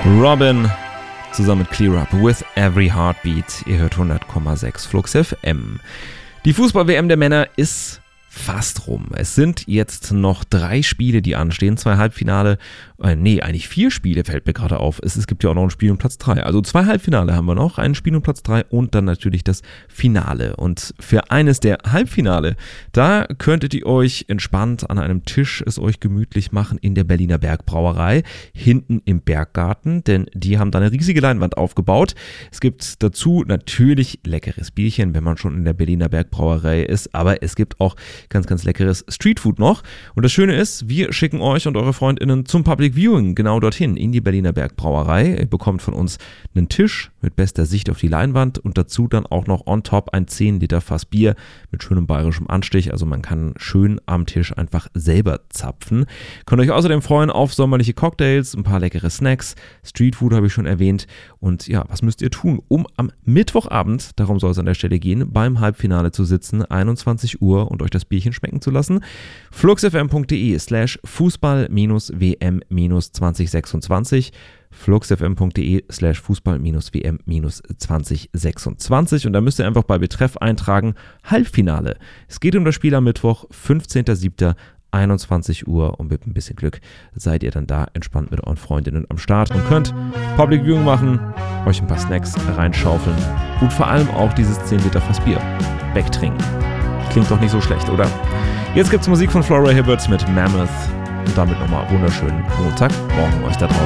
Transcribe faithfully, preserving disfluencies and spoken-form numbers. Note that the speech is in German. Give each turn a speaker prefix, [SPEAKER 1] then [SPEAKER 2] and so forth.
[SPEAKER 1] Robin zusammen mit Clear Up with Every Heartbeat. Ihr hört hundert Komma sechs Flux F M. Die Fußball-W M der Männer ist fast rum. Es sind jetzt noch drei Spiele, die anstehen. Zwei Halbfinale, äh, nee, eigentlich vier Spiele, fällt mir gerade auf. Es, es gibt ja auch noch ein Spiel um Platz drei. Also zwei Halbfinale haben wir noch, ein Spiel um Platz drei und dann natürlich das Finale. Und für eines der Halbfinale, da könntet ihr euch entspannt an einem Tisch es euch gemütlich machen in der Berliner Bergbrauerei, hinten im Berggarten, denn die haben da eine riesige Leinwand aufgebaut. Es gibt dazu natürlich leckeres Bierchen, wenn man schon in der Berliner Bergbrauerei ist, aber es gibt auch ganz, ganz leckeres Streetfood noch. Und das Schöne ist, wir schicken euch und eure FreundInnen zum Public Viewing genau dorthin, in die Berliner Bergbrauerei. Ihr bekommt von uns einen Tisch mit bester Sicht auf die Leinwand und dazu dann auch noch on top ein zehn Liter Fass Bier mit schönem bayerischem Anstich. Also man kann schön am Tisch einfach selber zapfen. Könnt euch außerdem freuen auf sommerliche Cocktails, ein paar leckere Snacks, Streetfood habe ich schon erwähnt. Und ja, was müsst ihr tun, um am Mittwochabend, darum soll es an der Stelle gehen, beim Halbfinale zu sitzen, einundzwanzig Uhr und euch das Bierchen schmecken zu lassen? fluxfm.de slash Fußball-W M zwanzig sechsundzwanzig fluxfm.de slash Fußball-W M zwanzig sechsundzwanzig und da müsst ihr einfach bei Betreff eintragen Halbfinale. Es geht um das Spiel am Mittwoch, fünfzehnter siebter einundzwanzig Uhr und mit ein bisschen Glück seid ihr dann da entspannt mit euren Freundinnen am Start und könnt Public Viewing machen, euch ein paar Snacks reinschaufeln und vor allem auch dieses zehn Liter Fass Bier wegtrinken. Klingt doch nicht so schlecht, oder? Jetzt gibt's Musik von Flora Hibberts mit Mammoth und damit nochmal wunderschönen Montagmorgen euch da draußen.